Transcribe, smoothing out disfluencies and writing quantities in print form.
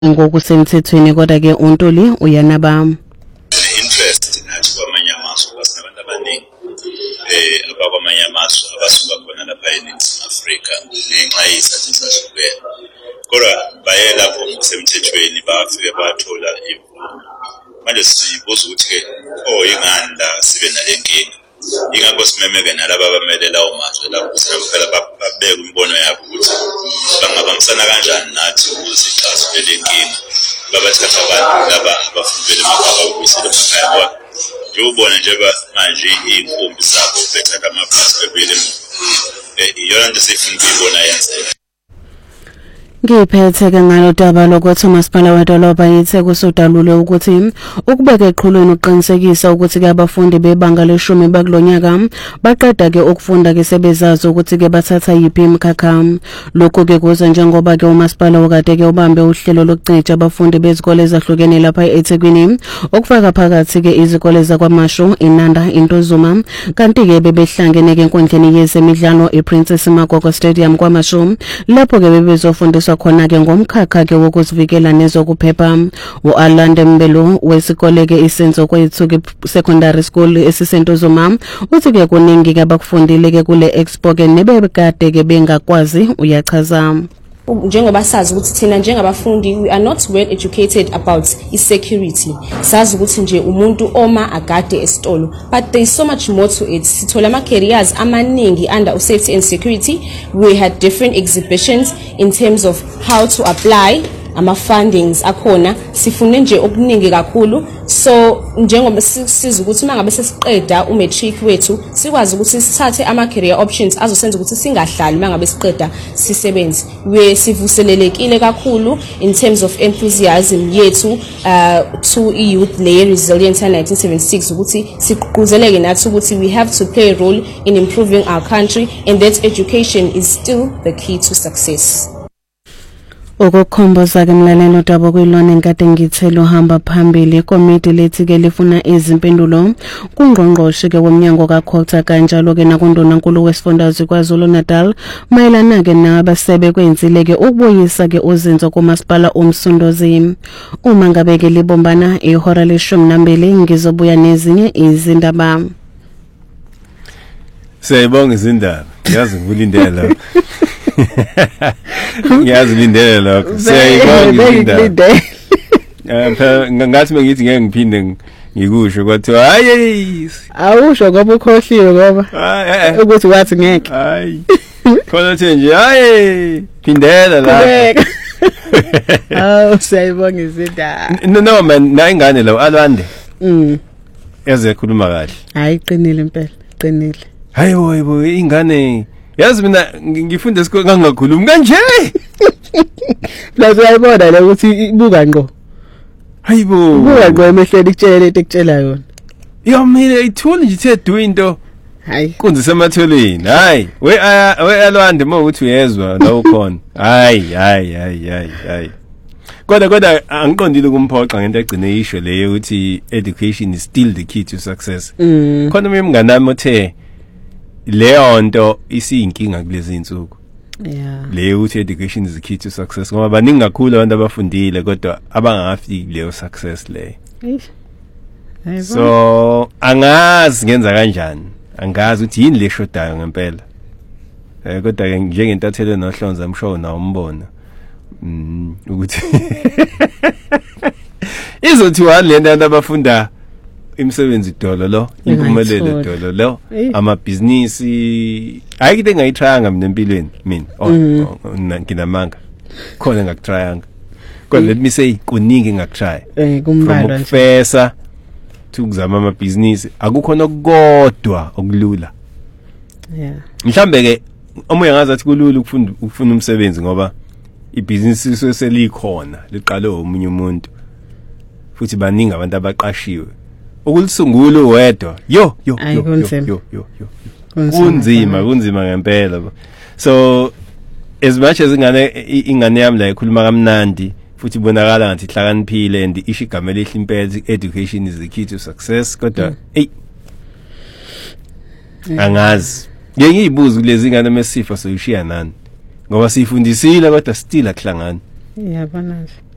ngokusemthethweni kodwa ke uNtuli uyanaba interest nathi kwamanye amazwe basinabantu abaningi abakwamanye amazwe abasuka khona lapha eNingizimu Afrika ngenxa yesizathu esahlukene kodwa baye lapho ngokusemthethweni bafike bathola manje sibuza ukuthi ke ingani la sibe nalenkinga ingakho simemeke nalabo abamele lawo mazwe lapho ukuthi phela babeke imbono yabo ukuthi bangabambisana kanjani nathi ukuze sixazulule le nkinga babathatha abantu laba abafundele emakhaya ukuyisela emakhaya kwabo njengobona nje manje iy'nkumbi zabo bethatha amabhasi bebuyele iyona nto esifuna ukuyibona yenzeka. Ngiphethe-ke ngalo daba lokuthi umasipala wedolobha yiTheku usudalule ukuthi ukubeka eqhulwini uqinisekisa ukuthi-ke abafundi bebanga le-10 bakulonyaka baqeda-ke ukufunda-ke sebezazi ukuthi-ke bathatha yiphi imikhakha. Lokhu-ke kuza njengoba-ke umasipala wakade-ke ubambe uhlelo lokucija abafundi bezikole ezahlukene lapha eThekwini okufaka phakathi-ke izikole zakwaMashu, iNanda, iNtuzuma kanti-ke bebehlangene-ke enkundleni yezemidlalo iPrincess Makoko Stadium kwaMashu lapho-ke bebezofundiswa khona-ke ngomkhakha-ke wokuzivikela nezokuphepha. U-Alande Mbelu wesikole-ke isenzo kwethuki secondary school esisentuzuma uthi-ke kuningi-ke abakufundile-ke kule expo-ke nebekade-ke bengakwazi uyachaza. Njengoba sazi ukuthi thina njengabafundi we are not well educated about security. Sazi ukuthi nje umuntu oma agade esitolo, but there is so much more to it. Sithola ama careers amaningi under safety and security. We had different exhibitions in terms of how to apply ama fundings akhona, sifune nje okuningi kakhulu. So njengoba siza ukuthi mangabe sesiqeda umatric wethu sikwazi ukuthi sithathe ama career options azosenza ukuthi singahlali mangabe siqeda sisebenze. We sivuselelekile kakhulu in terms of enthusiasm yethu to youth lay resilient 1976 ukuthi siqhuzeleke nathi ukuthi we have to play a role in improving our country and that education is still the key to success. Ukukhomboza-ke mlalelo udaba kuyilona enkade ngithelo hamba phambili ikomiti lethi-ke lifuna izimpendulo kungqongqoshe-ke womnyango kaKhotha kanjalo-ke nakundunankulu wesifundazwe KwaZulu-Natal mayelana-ke nabasebe kwenzile-ke ukubuyisa-ke uzinzo kumasipala uMsunduzi. Uma ngabe-ke libombana ihora le-12 ngizobuya nezinye izindaba. Siyayibonga izindaba yazi ngulindela ngiyazilindele lokho siyayibonga ngathi mengithi ngeke ngiphinde ngikusho kwathi hayi awusho ngoba ukhohliwe ngoba ukuthi wathi ngeke hayi khona nje hayi phindela la siyayibonga izindaba no man nayingane lo Alwande yaze khuluma kahle hayi qinile impela qinile hayi boy ingane yazi mina ngifunde isikole ngangakhulumi kanje Plaza uyayibona la ukuthi ibuka ngqo hayibo ibuka ngqo emehlweni ikutshela into ekutshela yona yo mina ithuli nje ithe do into hayi kunze sematholeni hayi we Alwande mawuthi uyezwa la ukhona hayi kodwa angiqondile kumphoqa ngento egcine isho leyo ukuthi education is still the key to success khona umngane nami uthe leyo nto isiyinkinga kulezi insuku leyo ukuthi education is the key to success ngoba baningi kakhulu abantu abafundile kodwa abangafiki leyo success leyo so angazi ngenza kanjani angazi ukuthi yini leshodayo ngempela kodwa ke njengentathelo nohlonza mshow na umbono ukuthi izothiwa le nto abafunda imisebenzi dolo lo impumelelo dolo lo amabhizinisi ayikho engayitryanga mina empilweni mina nginamanga khona ngakutryanga kodwa let me say kuningi ngakutry kumbalwa nje fesa tukuzama amabhizinisi akukhona kodwa okulula mhlambe ke omoya ngazathi kulula ukufuna umsebenzi ngoba ibhizinisi selikhona liqale umunye umuntu futhi baningi abantu abaqashiwe ukulisungula wedwa yo kunzima ngempela so as much as ingane yami la ikhuluma kamnandi futhi ibonakala ngathi ihlakaniphile and isho igama elihle impela education is the key to success kodwa angazi ngiyibuza kulezi ingane mesifo soyishiya nani ngoba sifundisile kodwa still akuhlangani yabona nje